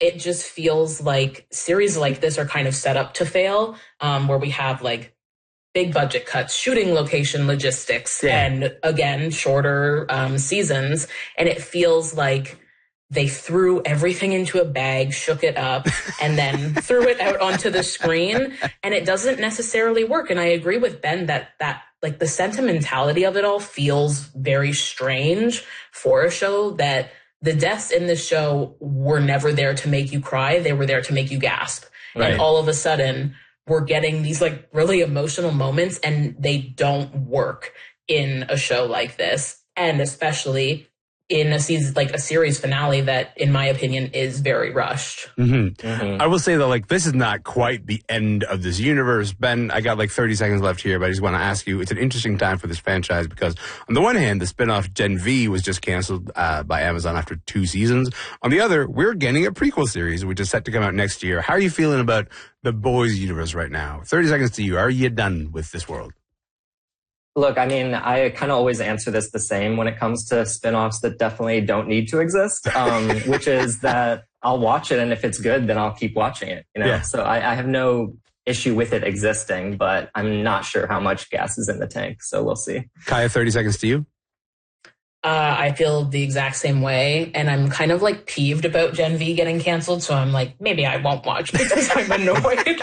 it just feels like series like this are kind of set up to fail, where we have like big budget cuts, shooting location logistics, and again, shorter seasons. And it feels like they threw everything into a bag, shook it up, and then threw it out onto the screen. And it doesn't necessarily work. And I agree with Ben that like the sentimentality of it all feels very strange for a show that the deaths in this show were never there to make you cry. They were there to make you gasp. Right. And all of a sudden, we're getting these like really emotional moments, and they don't work in a show like this. And especially in a season, like a series finale that, in my opinion, is very rushed. I will say that, like, this is not quite the end of this universe. Ben, I got like 30 seconds left here, but I just want to ask you, it's an interesting time for this franchise because, on the one hand, the spinoff Gen V was just canceled by Amazon after 2 seasons. On the other, we're getting a prequel series, which is set to come out next year. How are you feeling about the Boys universe right now? 30 seconds to you. Are you done with this world? Look, I mean, I kind of always answer this the same when it comes to spinoffs that definitely don't need to exist, which is that I'll watch it, and if it's good, then I'll keep watching it. You know, yeah. So I have no issue with it existing, but I'm not sure how much gas is in the tank. So we'll see. Kaya, 30 seconds to you. I feel the exact same way, and I'm kind of like peeved about Gen V getting canceled. So I'm like, maybe I won't watch because I'm annoyed.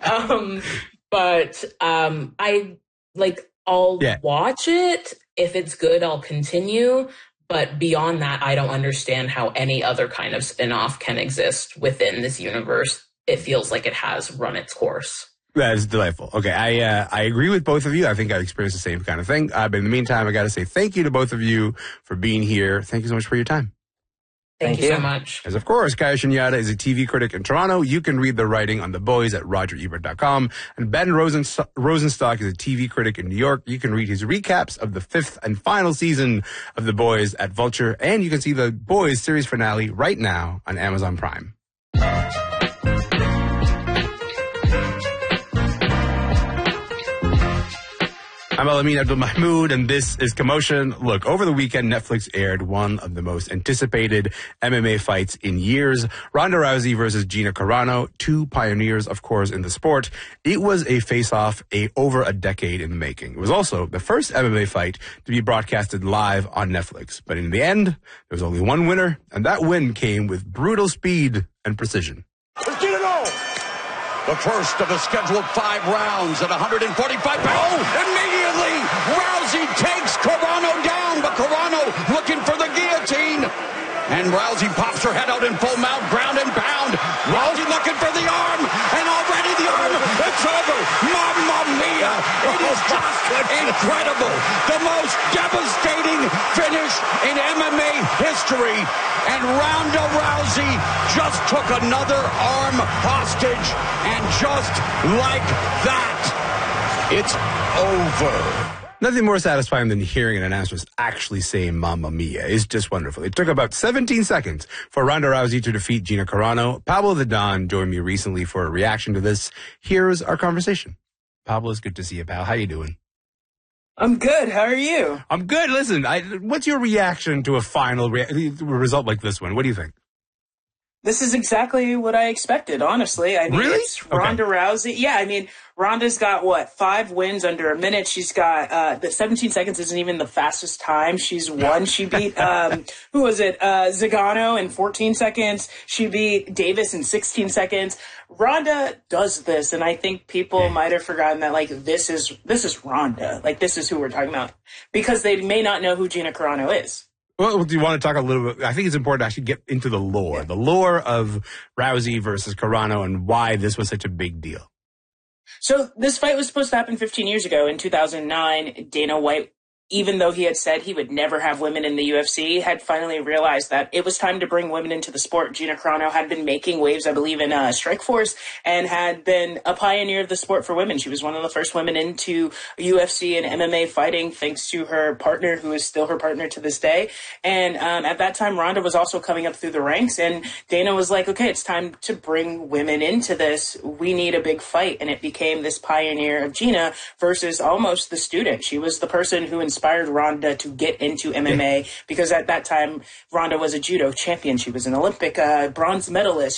But I like. I'll watch it. If it's good, I'll continue. But beyond that, I don't understand how any other kind of spinoff can exist within this universe. It feels like it has run its course. That is delightful. Okay, I agree with both of you. I think I've experienced the same kind of thing. But in the meantime, I got to say thank you to both of you for being here. Thank you so much for your time. Thank you so much. As of course, Kaya Shunyata is a TV critic in Toronto. You can read the writing on The Boys at RogerEbert.com. And Ben Rosenstock is a TV critic in New York. You can read his recaps of the 5th and final season of The Boys at Vulture. And you can see The Boys series finale right now on Amazon Prime. I'm Alameen Abdul-Mahmoud, and this is Commotion. Look, over the weekend, Netflix aired one of the most anticipated MMA fights in years. Ronda Rousey versus Gina Carano, 2 pioneers, of course, in the sport. It was a face-off over a decade in the making. It was also the first MMA fight to be broadcasted live on Netflix. But in the end, there was only one winner, and that win came with brutal speed and precision. Let's get it on! The first of the scheduled 5 rounds at 145 pounds. Oh, immediately, Rousey takes Carano down, but Carano looking for the guillotine. And Rousey pops her head out in full mount, ground and pound. Rousey looking for the arm, and already the arm, it's over. Mamma mia, it is just incredible. The most devastating finish in MMA history. And Ronda Rousey just took another arm hostage, and just like that, it's over. Nothing more satisfying than hearing an announcer actually say Mamma Mia. It's just wonderful. It took about 17 seconds for Ronda Rousey to defeat Gina Carano. Pablo the Don joined me recently for a reaction to this. Here's our conversation. Pablo, it's good to see you, pal. How you doing? I'm good. How are you? I'm good. Listen, what's your reaction to a final result like this one? What do you think? This is exactly what I expected, honestly. I mean, really? It's Ronda Rousey. Yeah, I mean, Ronda's got, 5 wins under a minute. She's got, the 17 seconds isn't even the fastest time she's won. She beat, who was it? Zagano in 14 seconds. She beat Davis in 16 seconds. Ronda does this, and I think people might have forgotten that, this is Ronda. This is who we're talking about. Because they may not know who Gina Carano is. Well, do you want to talk a little bit? I think it's important to actually get into the lore of Rousey versus Carano and why this was such a big deal. So this fight was supposed to happen 15 years ago in 2009. Dana White, even though he had said he would never have women in the UFC, had finally realized that it was time to bring women into the sport. Gina Carano had been making waves, I believe, in Strikeforce, and had been a pioneer of the sport for women. She was one of the first women into UFC and MMA fighting, thanks to her partner, who is still her partner to this day. And at that time, Ronda was also coming up through the ranks, and Dana was like, okay, it's time to bring women into this. We need a big fight. And it became this pioneer of Gina versus almost the student. She was the person who inspired Ronda to get into MMA because at that time, Ronda was a judo champion. She was an Olympic bronze medalist.